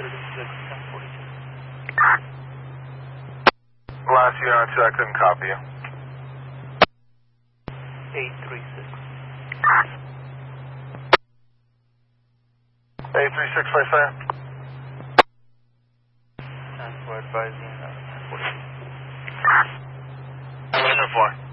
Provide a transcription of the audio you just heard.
Last unit on 2, I couldn't copy you. 836. 836, right there. And for advising 1046. What's it for?